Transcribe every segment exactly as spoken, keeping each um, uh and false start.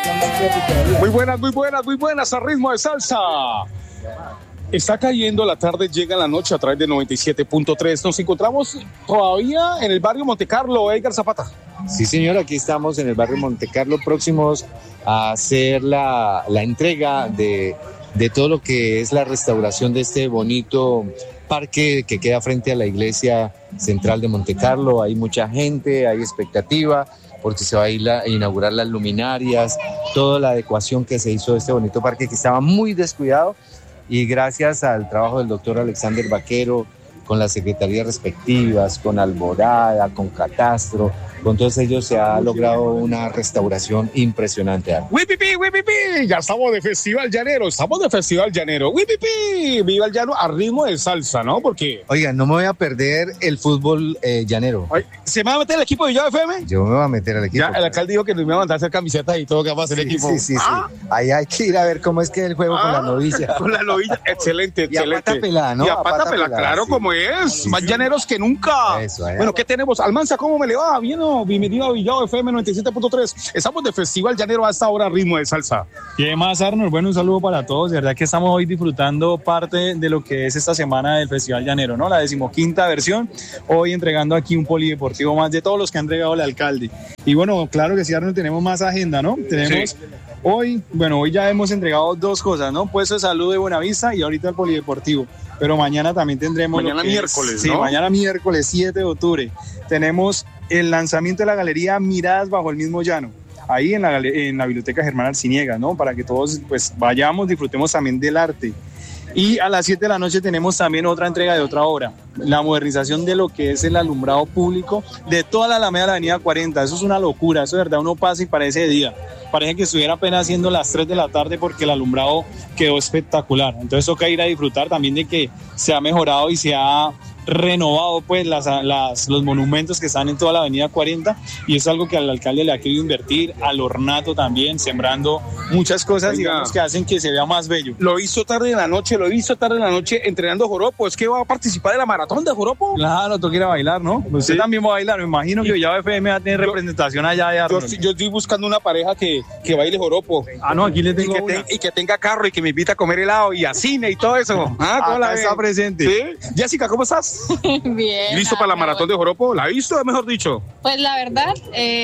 Muy buenas, muy buenas, muy buenas, a ritmo de salsa. Está cayendo la tarde, llega la noche a través de noventa y siete punto tres. Nos encontramos todavía en el barrio Montecarlo, Edgar Zapata. Sí, señor, aquí estamos en el barrio Montecarlo, próximos a hacer la, la entrega de, de todo lo que es la restauración de este bonito parque que queda frente a la iglesia central de Montecarlo. Hay mucha gente, hay expectativa, porque se va a ir a inaugurar las luminarias, toda la adecuación que se hizo de este bonito parque que estaba muy descuidado, y gracias al trabajo del doctor Alexander Vaquero, con las secretarías respectivas, con Alborada, con Catastro, con todos ellos se ha logrado una restauración impresionante. ¡Wipipi, wipipi! Ya estamos de Festival Llanero, estamos de Festival Llanero. ¡Wipipi! ¡Viva el llano! A ritmo de salsa, ¿no? Porque... Oiga, no me voy a perder el fútbol eh, llanero. Ay, ¿se me va a meter el equipo de Villado F M? Yo me voy a meter al equipo. Ya, el alcalde dijo que nos iba a mandar a hacer camisetas y todo, que va a hacer sí, el equipo. Sí, sí, ¿Ah? sí. Ahí hay que ir a ver cómo es que es el juego ah, con la novilla. Con la novilla, excelente, excelente. Y a pata pelada, ¿no? Y a pata, a pata pelada, pelada, claro, sí. Como es. Sí, Más sí. llaneros que nunca. Eso, allá. Bueno, ¿qué tenemos? Almanza, ¿cómo me le va? Bien, ¿no? Bienvenido a Villado F M noventa y siete punto tres. Estamos de Festival Llanero a esta hora, ritmo de salsa. ¿Qué más, Arnold? Bueno, un saludo para todos. De verdad que estamos hoy disfrutando parte de lo que es esta semana del Festival Llanero, ¿no? La decimoquinta versión. Hoy entregando aquí un polideportivo más de todos los que ha entregado el alcalde. Y bueno, claro que sí, Arnold, tenemos más agenda, ¿no? Tenemos... Sí. Hoy, bueno, hoy ya hemos entregado dos cosas, ¿no? Puesto de salud de Buenavista y ahorita el polideportivo. Pero mañana también tendremos... Mañana miércoles, es, ¿no? Sí, mañana miércoles siete de octubre. Tenemos el lanzamiento de la galería Miradas Bajo el Mismo Llano. Ahí en la, en la Biblioteca Germán Arciniegas, ¿no? Para que todos pues vayamos, disfrutemos también del arte. Y a las siete de la noche tenemos también otra entrega de otra obra, la modernización de lo que es el alumbrado público de toda la Alameda de la Avenida cuarenta. Eso es una locura, eso de verdad uno pasa y parece de día. Parece que estuviera apenas siendo las tres de la tarde porque el alumbrado quedó espectacular. Entonces toca ir a disfrutar también de que se ha mejorado y se ha renovado pues las, las, los monumentos que están en toda la Avenida cuarenta, y es algo que al alcalde le ha querido invertir, al ornato también, sembrando muchas cosas, Oiga, digamos, que hacen que se vea más bello. Lo hizo tarde en la noche, lo hizo tarde en la noche entrenando joropo. ¿Es que va a participar de la maratón de joropo? Claro, tú quieres bailar, ¿no? Usted sí. También va a bailar, me imagino que Villado F M va a tener yo, representación allá de Arnold. Yo, yo estoy buscando una pareja que, que baile joropo. Ah, no, aquí le tengo y que, ten, y que tenga carro y que me invita a comer helado y a cine y todo eso. Ah, ¿cómo la está presente? ¿Sí? Jessica, ¿cómo estás? Bien. ¿Listo para la maratón de joropo? ¿La has visto, mejor dicho? Pues la verdad,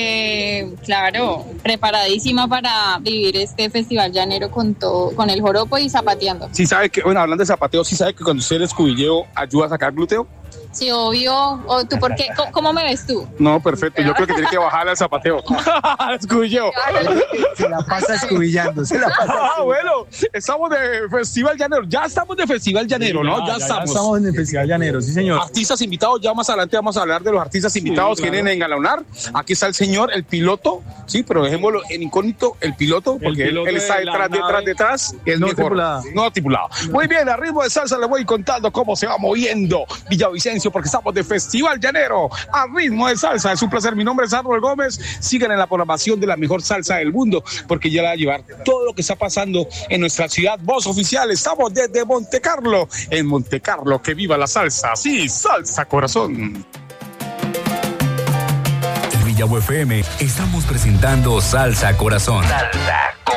eh, claro, preparadísima para vivir este festival llanero con todo, con el joropo y zapateando. Sí, sabe que, bueno, hablando de zapateo, sí sabe que cuando usted es escudilleo ayuda a sacar glúteo. Sí, obvio. ¿O tú por qué? ¿Cómo, ¿Cómo me ves tú? No, perfecto. Yo creo que tiene que bajarle al zapateo. Escudilleo. Se la pasa escudillando. Se la pasa ah, bueno, estamos de Festival Llanero. Ya estamos de Festival Llanero, sí, ¿no? Ya, ya, estamos. Ya estamos en el Festival Llanero, sí, señor. Artistas invitados. Ya más adelante vamos a hablar de los artistas invitados sí, claro. que vienen a engalanar. Aquí está el señor, el piloto. Sí, pero dejémoslo en incógnito, el piloto, porque el piloto él, él está de detrás, detrás, detrás. El no tripulado. No tripulado. Muy bien, a ritmo de salsa le voy contando cómo se va moviendo Villavicencio, porque estamos de Festival Llanero a ritmo de salsa. Es un placer, mi nombre es Arnold Gómez. Sigan en la programación de la mejor salsa del mundo, porque ya la va a llevar todo lo que está pasando en nuestra ciudad. Voz oficial, estamos desde Montecarlo, en Montecarlo, que viva la salsa. Sí, salsa corazón. En Villavo F M estamos presentando Salsa Corazón. Salsa